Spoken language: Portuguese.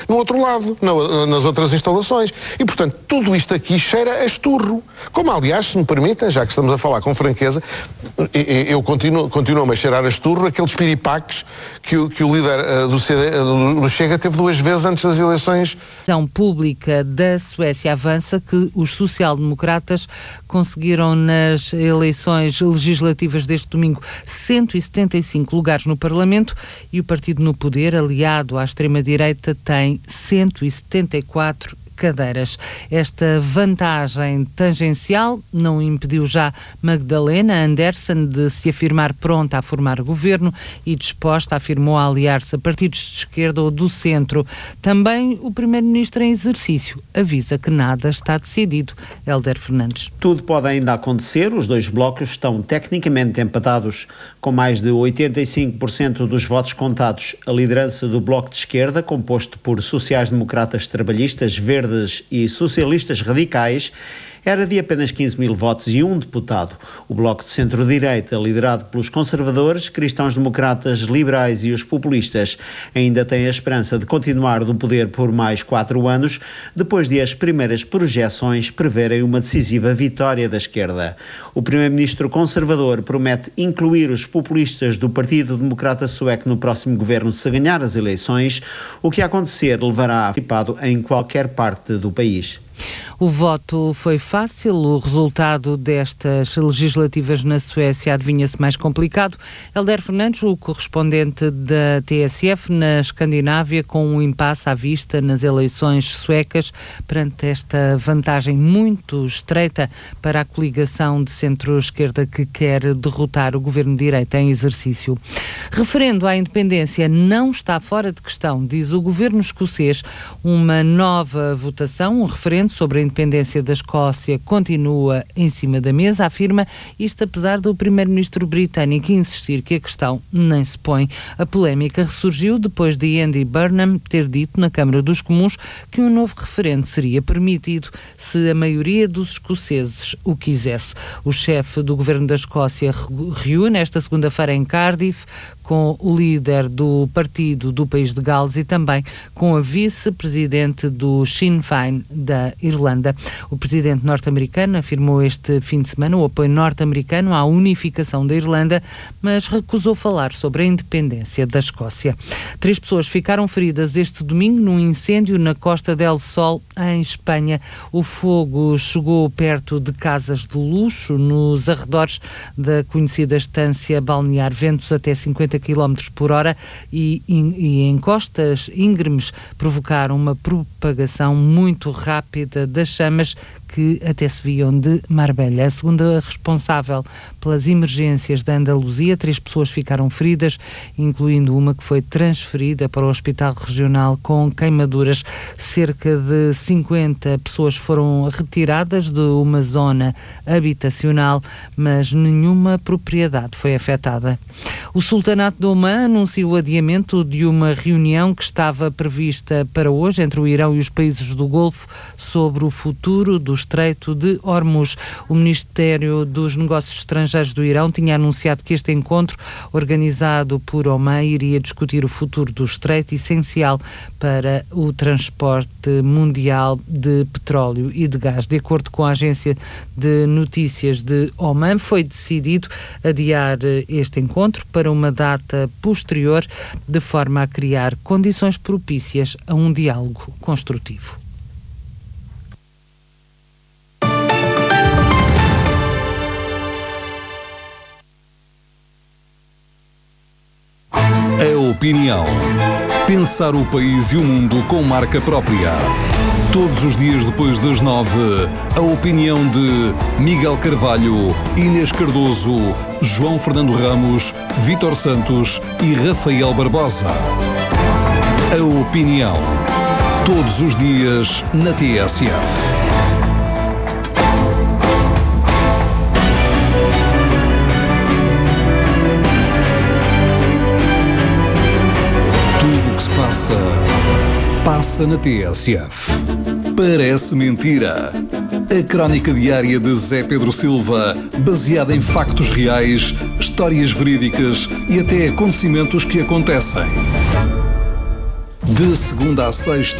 no outro lado, nas outras instalações. E, portanto, tudo isto aqui cheira a esturro. Como, aliás, se me permitem, já que estamos a falar com franqueza, eu continuo a cheirar a esturro aqueles piripaques que o líder do Chega teve 2 vezes antes das eleições. A visão pública da Suécia avança que os social-democratas conseguiram nas eleições legislativas deste domingo 175 lugares no Parlamento e o partido no poder, aliado à extrema-direita, tem 174 cadeiras. Esta vantagem tangencial não impediu já Magdalena Andersson de se afirmar pronta a formar governo e disposta, afirmou, a aliar-se a partidos de esquerda ou do centro. Também o primeiro-ministro em exercício avisa que nada está decidido. Hélder Fernandes. Tudo pode ainda acontecer. Os 2 blocos estão tecnicamente empatados com mais de 85% dos votos contados. A liderança do Bloco de Esquerda, composto por sociais-democratas trabalhistas, verdes e socialistas radicais, era de apenas 15 mil votos e 1 deputado. O Bloco de Centro-Direita, liderado pelos conservadores, cristãos-democratas, liberais e os populistas, ainda tem a esperança de continuar no poder por mais 4 anos, depois de as primeiras projeções preverem uma decisiva vitória da esquerda. O primeiro-ministro conservador promete incluir os populistas do Partido Democrata Sueco no próximo governo se ganhar as eleições, o que a acontecer levará a participado em qualquer parte do país. O voto foi fácil, o resultado destas legislativas na Suécia adivinha-se mais complicado. Hélder Fernandes, o correspondente da TSF na Escandinávia, com um impasse à vista nas eleições suecas perante esta vantagem muito estreita para a coligação de centro-esquerda que quer derrotar o governo de direita em exercício. Referendo à independência não está fora de questão, diz o governo escocês. Uma nova votação, um referendo sobre a independência da Escócia continua em cima da mesa, afirma isto apesar do primeiro-ministro britânico insistir que a questão nem se põe. A polémica ressurgiu depois de Andy Burnham ter dito na Câmara dos Comuns que um novo referendo seria permitido se a maioria dos escoceses o quisesse. O chefe do governo da Escócia reúne esta segunda-feira em Cardiff com o líder do partido do país de Gales e também com a vice-presidente do Sinn Féin da Irlanda. O presidente norte-americano afirmou este fim de semana o apoio norte-americano à unificação da Irlanda, mas recusou falar sobre a independência da Escócia. 3 pessoas ficaram feridas este domingo num incêndio na Costa del Sol, em Espanha. O fogo chegou perto de casas de luxo, nos arredores da conhecida estância balnear, ventos até 50 km por hora e encostas íngremes provocaram uma propagação muito rápida das chamas que até se viam de Marbella. A segunda responsável pelas emergências da Andaluzia, 3 pessoas ficaram feridas, incluindo uma que foi transferida para o Hospital Regional com queimaduras. Cerca de 50 pessoas foram retiradas de uma zona habitacional, mas nenhuma propriedade foi afetada. O Sultanato de Omã anunciou o adiamento de uma reunião que estava prevista para hoje entre o Irão e os países do Golfo sobre o futuro do Estreito de Hormuz. O Ministério dos Negócios Estrangeiros do Irão tinha anunciado que este encontro, organizado por Omã, iria discutir o futuro do Estreito, essencial para o transporte mundial de petróleo e de gás. De acordo com a agência de notícias de Omã, foi decidido adiar este encontro para uma data posterior, de forma a criar condições propícias a um diálogo construtivo. A opinião. Pensar o país e o mundo com marca própria. Todos os dias depois das 9, a opinião de Miguel Carvalho, Inês Cardoso, João Fernando Ramos, Vítor Santos e Rafael Barbosa. A opinião. Todos os dias na TSF. Passa na TSF. Parece mentira. A crónica diária de Zé Pedro Silva, baseada em factos reais, histórias verídicas e até acontecimentos que acontecem. De segunda a sexta,